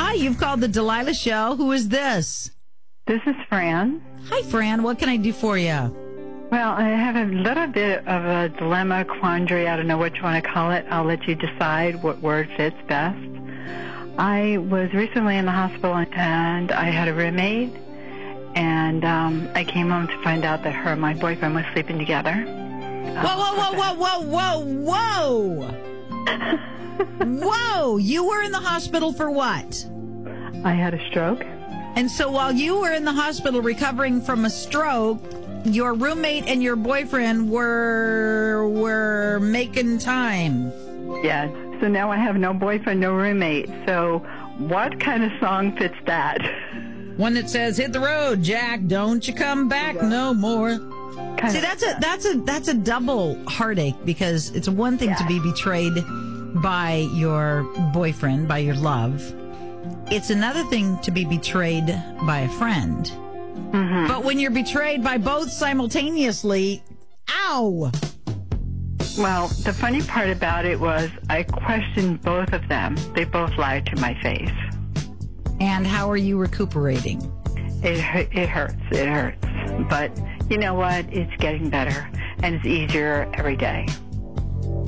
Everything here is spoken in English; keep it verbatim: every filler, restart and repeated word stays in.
Hi, you've called the Delilah Show. Who is this? This is Fran. Hi, Fran. What can I do for you? Well, I have a little bit of a dilemma, quandary. I don't know what you want to call it. I'll let you decide what word fits best. I was recently in the hospital, and I had a roommate, and um, I came home to find out that her and my boyfriend was sleeping together. Whoa, whoa, whoa, whoa, whoa, whoa, whoa! Whoa! You were in the hospital for what? I had a stroke. And so while you were in the hospital recovering from a stroke, your roommate and your boyfriend were were making time. Yes. So now I have no boyfriend, no roommate. So what kind of song fits that? One that says, "Hit the road, Jack. Don't you come back no more." Kind See, that's a that's a that's a double heartache, because it's one thing Yeah. to be betrayed by your boyfriend, by your love. It's another thing to be betrayed by a friend. Mm-hmm. But when you're betrayed by both simultaneously, ow! Well, the funny part about it was I questioned both of them. They both lied to my face. And how are you recuperating? It hu- it hurts. It hurts. But you know what? It's getting better, and it's easier every day.